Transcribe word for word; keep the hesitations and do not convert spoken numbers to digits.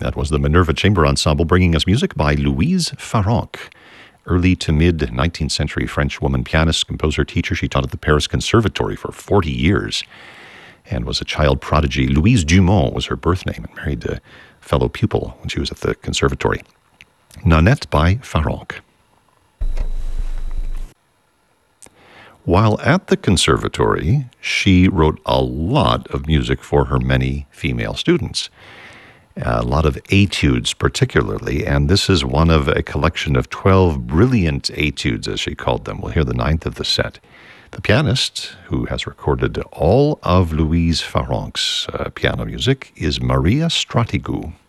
That was the Minerva Chamber Ensemble bringing us music by Louise Farrenc. Early to mid-nineteenth century French woman pianist, composer, teacher. She taught at the Paris Conservatory for forty years and was a child prodigy. Louise Dumont was her birth name and married a fellow pupil when she was at the conservatory. Nanette by Farrenc. While at the conservatory, she wrote a lot of music for her many female students. A lot of etudes particularly, and this is one of a collection of twelve brilliant etudes, as she called them. We'll hear the ninth of the set. The pianist, who has recorded all of Louise Farrenc's uh, piano music, is Maria Stratigou.